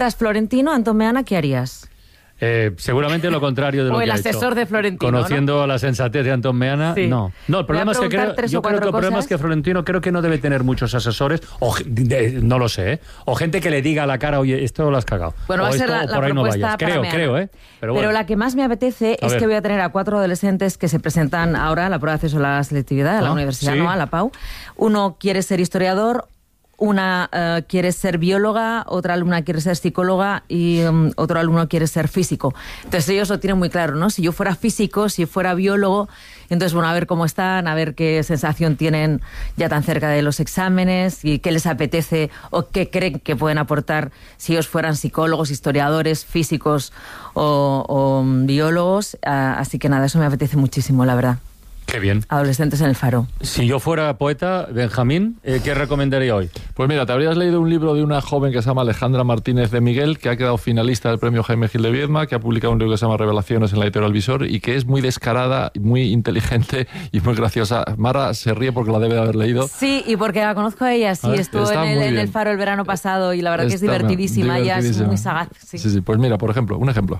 Tras Florentino, Antón Meana, ¿qué harías? Seguramente lo contrario de lo que ha hecho. O el asesor de Florentino, Conociendo la sensatez de Antón Meana, sí. No, el problema es que creo que el problema es que Florentino creo que no debe tener muchos asesores, no lo sé, o gente que le diga a la cara, oye, esto lo has cagado. Bueno, va a ser la por ahí no propuesta vayas. Creo, Pero bueno. la que más me apetece es que voy a tener a 4 adolescentes que se presentan ahora a la prueba de acceso a la selectividad, a la universidad, ¿no? A la PAU. Uno quiere ser historiador, una quiere ser bióloga, otra alumna quiere ser psicóloga y otro alumno quiere ser físico. Entonces ellos lo tienen muy claro, ¿no? Si yo fuera físico, si fuera biólogo, entonces, bueno, a ver cómo están, a ver qué sensación tienen ya tan cerca de los exámenes y qué les apetece o qué creen que pueden aportar si ellos fueran psicólogos, historiadores, físicos o biólogos. Así que nada, eso me apetece muchísimo, la verdad. Qué bien. Adolescentes en el Faro. Si yo fuera poeta, Benjamín, ¿qué recomendaría hoy? Pues mira, te habrías leído un libro de una joven que se llama Alejandra Martínez de Miguel, que ha quedado finalista del premio Jaime Gil de Viedma, que ha publicado un libro que se llama Revelaciones en la editorial Visor y que es muy descarada, muy inteligente y muy graciosa. Mara se ríe porque la debe de haber leído. Sí, y porque la conozco a ella, sí, estuvo en el Faro el verano pasado y la verdad que es divertidísima, ella es muy sagaz. Sí, pues mira, por ejemplo, un ejemplo.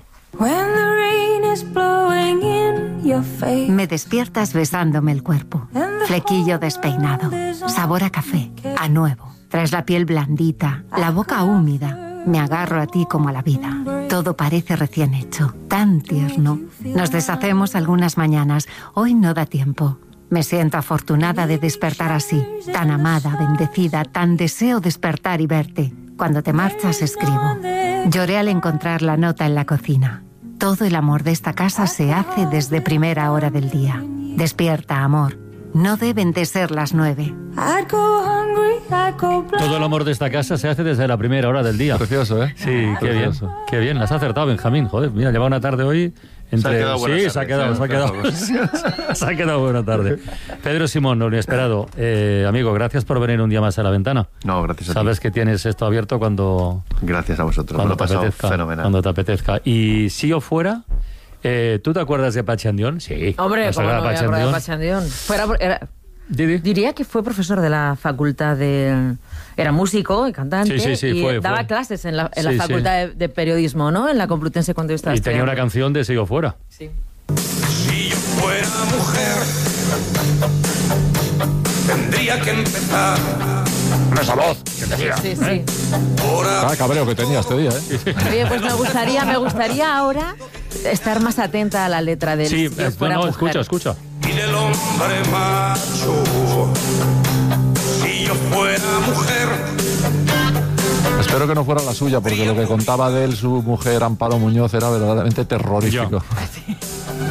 Me despiertas besándome el cuerpo, flequillo despeinado, sabor a café, a nuevo. Traes la piel blandita, la boca húmeda. Me agarro a ti como a la vida. Todo parece recién hecho, tan tierno. Nos deshacemos algunas mañanas, hoy no da tiempo. Me siento afortunada de despertar así, tan amada, bendecida, tan deseo despertar y verte. Cuando te marchas escribo. Lloré al encontrar la nota en la cocina. Todo el amor de esta casa se hace desde primera hora del día. Despierta, amor. No deben de ser las 9. Todo el amor de esta casa se hace desde la primera hora del día. Precioso, ¿eh? Sí, qué bien. Las has acertado, Benjamín. Joder, mira, lleva una tarde hoy... Se ha quedado buena tarde. Pedro Simón, lo inesperado. Amigo, gracias por venir un día más a La Ventana. No, gracias a ti. Sabes que tienes esto abierto cuando... Gracias a vosotros, cuando me lo he pasado fenomenal. Cuando te apetezca. Y si yo fuera... ¿tú te acuerdas de Pachi Andión? Sí. Hombre, ¿cómo no me acuerdo de Pachi Andión? Diría que fue profesor de la facultad de... Era músico y cantante y daba clases en la facultad de periodismo, ¿no? En la Complutense cuando yo estaba estudiando. Tenía una canción de Si yo fuera. Sí. Si yo fuera mujer, tendría que empezar... Con esa voz que tenía. Sí. Cabreo que tenía este día, ¿eh? Oye, pues me gustaría ahora estar más atenta a la letra del Si yo fuera mujer. Escucha. Y del hombre macho, si yo fuera mujer. Espero que no fuera la suya, porque lo que contaba de él su mujer Amparo Muñoz era verdaderamente terrorífico.